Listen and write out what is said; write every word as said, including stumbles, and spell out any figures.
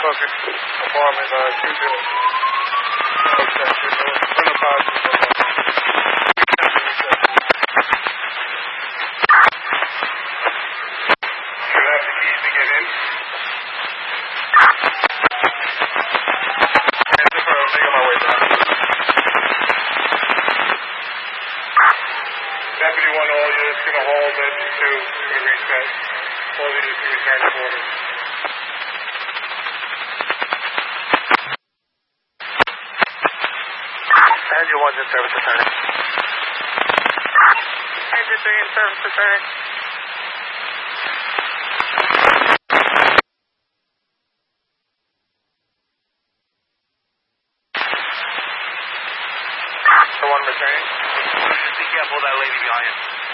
Focus apartment uh, two zero. Section. Run a five two zero. You have the keys to get in? And the phone, make my way back. Deputy one, all units going to hold at two, going to reset. All units to return to order. Engine one's in service, Lieutenant. Engine three in service, Lieutenant. The one returning. Just be careful of that lady behind you.